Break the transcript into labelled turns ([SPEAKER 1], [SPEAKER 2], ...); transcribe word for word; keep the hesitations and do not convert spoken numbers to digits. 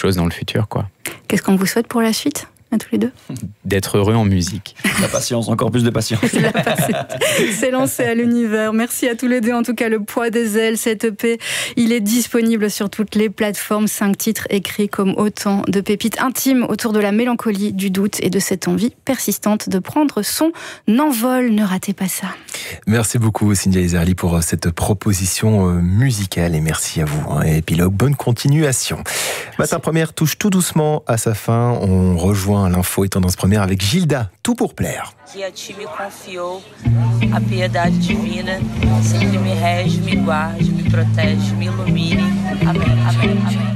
[SPEAKER 1] chose dans le futur, quoi.
[SPEAKER 2] Qu'est-ce qu'on vous souhaite pour la suite, à tous les deux ?
[SPEAKER 1] D'être heureux en musique.
[SPEAKER 3] La patience, encore plus de patience.
[SPEAKER 2] C'est lancé à l'univers. Merci à tous les deux. En tout cas, Le Poids des ailes, cet E P, il est disponible sur toutes les plateformes. Cinq titres écrits comme autant de pépites intimes autour de la mélancolie, du doute et de cette envie persistante de prendre son envol. Ne ratez pas ça.
[SPEAKER 4] Merci beaucoup, Cynthia Ezerli, pour cette proposition musicale. Et merci à vous. Et Épilogue, bonne continuation. Merci. Matin Première touche tout doucement à sa fin. On rejoint l'info et tendance première avec Gilda, Tout pour plaire.
[SPEAKER 5] Que a ti me confiou a piedade divina, sempre me rege, me guarde, me protege, me ilumine. Amém, amém, amém.